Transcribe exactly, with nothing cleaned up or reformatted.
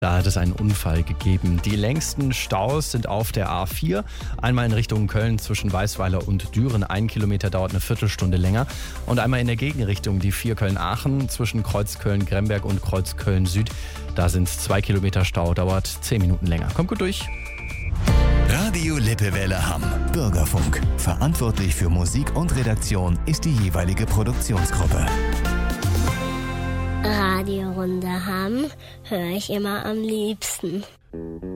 Da hat es einen Unfall gegeben. Die längsten Staus sind auf der A vier. Einmal in Richtung Köln zwischen Weißweiler und Düren. Ein Kilometer dauert eine Viertelstunde länger. Und einmal in der Gegenrichtung die vier Köln-Aachen zwischen Kreuzköln-Gremberg und Kreuzköln-Süd. Da sind zwei Kilometer Stau, dauert zehn Minuten länger. Kommt gut durch. Radio Lippewelle Hamm. Bürgerfunk. Verantwortlich für Musik und Redaktion ist die jeweilige Produktionsgruppe. Radiorunde Hamm höre ich immer am liebsten.